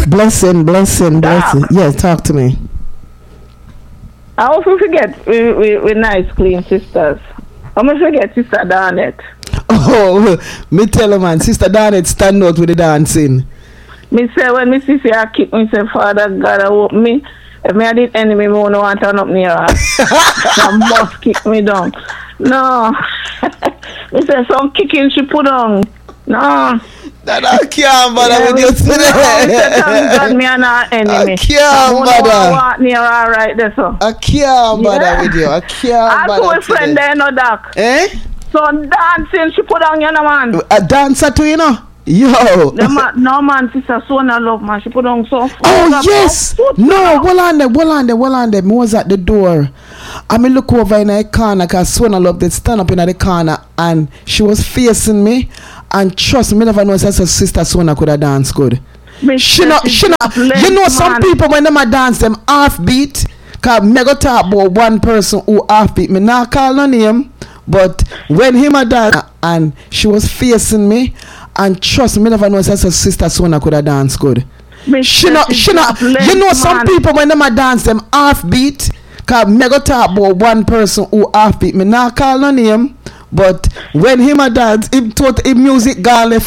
Blessing. Yes, talk to me. I also forget we nice clean sisters. I'm gonna forget Sister Darnett. Oh, me tell her, man, Sister Darnett stand out with the dancing. Me say when me see I kick me say Father God I hope me. If me I did enemy me won't want to turn up near her. Some must kick me down. No. Me say some kicking she put on. No. That I can't bother with you today. God me and her enemy. I can't bother. Walk near her right there so. I can't bother with you. I can't bother. I told friend there no doc. Eh? So dancing she put on you know man. A dancer too, you know? Yo. No man, Sister Sona love man. She put on so. Oh yes. No, hold on there. Me was at the door. I mean look over in the corner cause Sona love that stand up in the corner and she was facing me and trust me never know as a Sister Sona could have danced good. She not you know some people when them a dance them half beat cause me go talk about one person who half beat me not call no name but when him a dance and she was facing me and trust me never know as a Sister Sona could have danced good. She not you know some people when them a dance them half beat cause me go talk about one person who half beat me not call no name but when him a dance him music gone left